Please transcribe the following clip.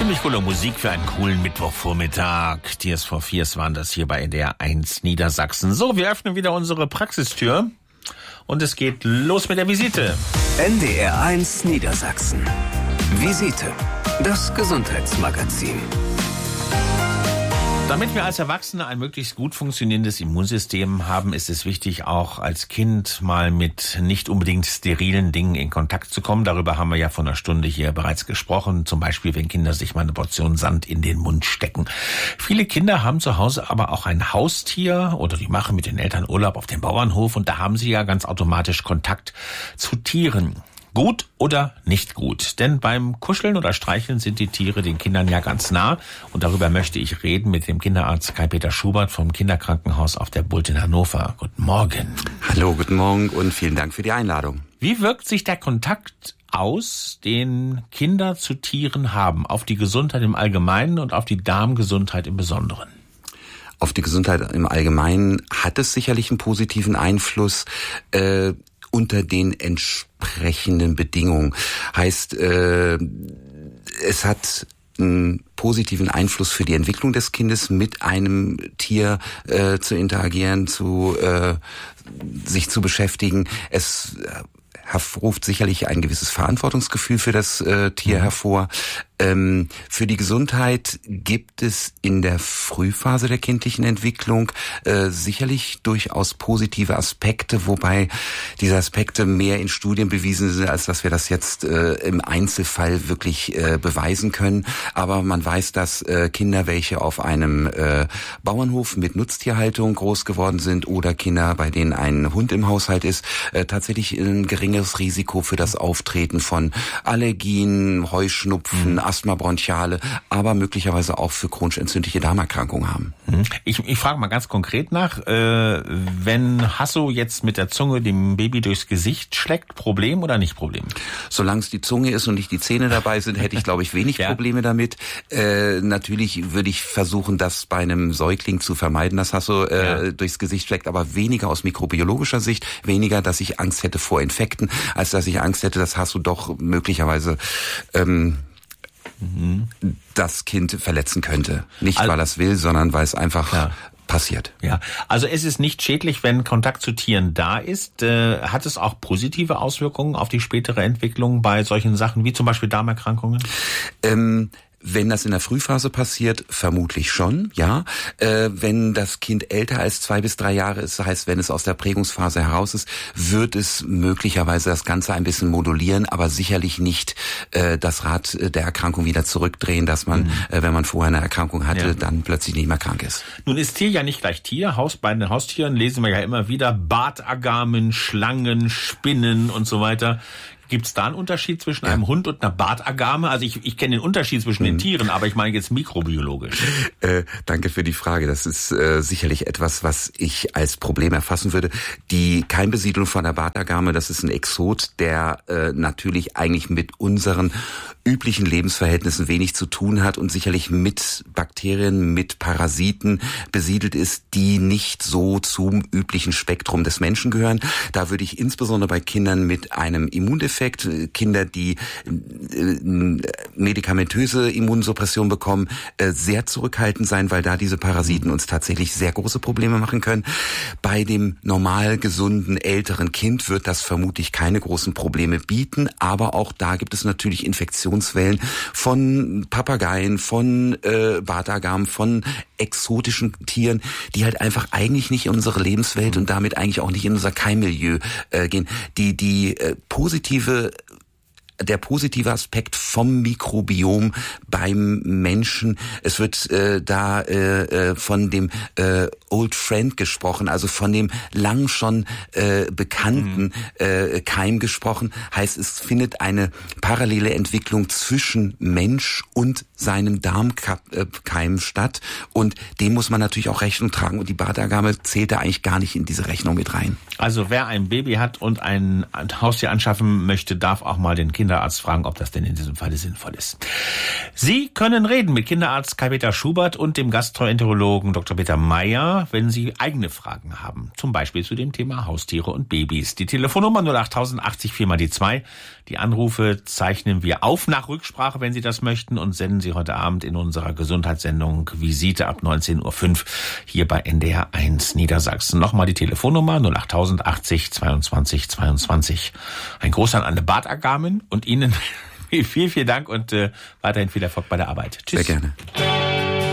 Ziemlich coole Musik für einen coolen Mittwochvormittag. Tears for Fears waren das hier bei NDR 1 Niedersachsen. So, wir öffnen wieder unsere Praxistür und es geht los mit der Visite. NDR 1 Niedersachsen. Visite. Das Gesundheitsmagazin. Damit wir als Erwachsene ein möglichst gut funktionierendes Immunsystem haben, ist es wichtig, auch als Kind mal mit nicht unbedingt sterilen Dingen in Kontakt zu kommen. Darüber haben wir ja vor einer Stunde hier bereits gesprochen. Zum Beispiel, wenn Kinder sich mal eine Portion Sand in den Mund stecken. Viele Kinder haben zu Hause aber auch ein Haustier oder die machen mit den Eltern Urlaub auf dem Bauernhof und da haben sie ja ganz automatisch Kontakt zu Tieren. Gut oder nicht gut? Denn beim Kuscheln oder Streicheln sind die Tiere den Kindern ja ganz nah. Und darüber möchte ich reden mit dem Kinderarzt Kai-Peter Schubert vom Kinderkrankenhaus auf der Bult in Hannover. Guten Morgen. Hallo, guten Morgen und vielen Dank für die Einladung. Wie wirkt sich der Kontakt aus, den Kinder zu Tieren haben, auf die Gesundheit im Allgemeinen und auf die Darmgesundheit im Besonderen? Auf die Gesundheit im Allgemeinen hat es sicherlich einen positiven Einfluss, unter den entsprechenden Bedingungen. Heißt, es hat einen positiven Einfluss für die Entwicklung des Kindes, mit einem Tier zu interagieren, sich zu beschäftigen. Es ruft sicherlich ein gewisses Verantwortungsgefühl für das Tier hervor. Für die Gesundheit gibt es in der Frühphase der kindlichen Entwicklung sicherlich durchaus positive Aspekte, wobei diese Aspekte mehr in Studien bewiesen sind, als dass wir das jetzt im Einzelfall wirklich beweisen können. Aber man weiß, dass Kinder, welche auf einem Bauernhof mit Nutztierhaltung groß geworden sind oder Kinder, bei denen ein Hund im Haushalt ist, tatsächlich ein geringeres Risiko für das Auftreten von Allergien, Heuschnupfen, Asthma bronchiale, aber möglicherweise auch für chronisch entzündliche Darmerkrankungen haben. Ich frage mal ganz konkret nach, wenn Hasso jetzt mit der Zunge dem Baby durchs Gesicht schlägt, Problem oder nicht Problem? Solange es die Zunge ist und nicht die Zähne dabei sind, hätte ich, glaube ich, wenig Probleme damit. Natürlich würde ich versuchen, das bei einem Säugling zu vermeiden, dass Hasso durchs Gesicht schlägt, aber weniger aus mikrobiologischer Sicht, weniger, dass ich Angst hätte vor Infekten, als dass ich Angst hätte, dass Hasso doch möglicherweise das Kind verletzen könnte. Nicht, weil er es will, sondern weil es einfach passiert. Ja, also es ist nicht schädlich, wenn Kontakt zu Tieren da ist. Hat es auch positive Auswirkungen auf die spätere Entwicklung bei solchen Sachen wie zum Beispiel Darmerkrankungen? Wenn das in der Frühphase passiert, vermutlich schon, ja. Wenn das Kind älter als 2 bis 3 Jahre ist, das heißt, wenn es aus der Prägungsphase heraus ist, wird es möglicherweise das Ganze ein bisschen modulieren, aber sicherlich nicht das Rad der Erkrankung wieder zurückdrehen, dass man, wenn man vorher eine Erkrankung hatte, dann plötzlich nicht mehr krank ist. Nun ist Tier ja nicht gleich Tier. Bei den Haustieren lesen wir ja immer wieder Bartagamen, Schlangen, Spinnen und so weiter. Gibt es da einen Unterschied zwischen einem Hund und einer Bartagame? Also ich kenne den Unterschied zwischen den Tieren, aber ich meine jetzt mikrobiologisch. Danke für die Frage. Das ist sicherlich etwas, was ich als Problem erfassen würde. Die Keimbesiedlung von der Bartagame, das ist ein Exot, der natürlich eigentlich mit unseren üblichen Lebensverhältnissen wenig zu tun hat und sicherlich mit Bakterien, mit Parasiten besiedelt ist, die nicht so zum üblichen Spektrum des Menschen gehören. Da würde ich insbesondere bei Kindern mit einem Immundefekt, Kinder, die medikamentöse Immunsuppression bekommen, sehr zurückhaltend sein, weil da diese Parasiten uns tatsächlich sehr große Probleme machen können. Bei dem normal gesunden älteren Kind wird das vermutlich keine großen Probleme bieten, aber auch da gibt es natürlich Infektionswellen von Papageien, von Bartagamen, von exotischen Tieren, die halt einfach eigentlich nicht in unsere Lebenswelt und damit eigentlich auch nicht in unser Keimmilieu gehen. Der positive Aspekt vom Mikrobiom beim Menschen. Es wird von dem Old Friend gesprochen, also von dem lang schon bekannten Keim gesprochen. Heißt, es findet eine parallele Entwicklung zwischen Mensch und seinem Darmkeim statt. Und dem muss man natürlich auch Rechnung tragen. Und die Bartagame zählt da eigentlich gar nicht in diese Rechnung mit rein. Also wer ein Baby hat und ein Haustier anschaffen möchte, darf auch mal den Kindern Kinderarzt fragen, ob das denn in diesem Falle sinnvoll ist. Sie können reden mit Kinderarzt Kai-Peter Schubert und dem Gastroenterologen Dr. Peter Meyer, wenn Sie eigene Fragen haben. Zum Beispiel zu dem Thema Haustiere und Babys. Die Telefonnummer 08080 4x2. Die Anrufe zeichnen wir auf nach Rücksprache, wenn Sie das möchten, und senden Sie heute Abend in unserer Gesundheitssendung Visite ab 19.05 Uhr hier bei NDR 1 Niedersachsen. Nochmal die Telefonnummer 08080 22 22. Ein Gruß an alle Bartagamen und Ihnen viel, viel Dank und weiterhin viel Erfolg bei der Arbeit. Tschüss. Sehr gerne.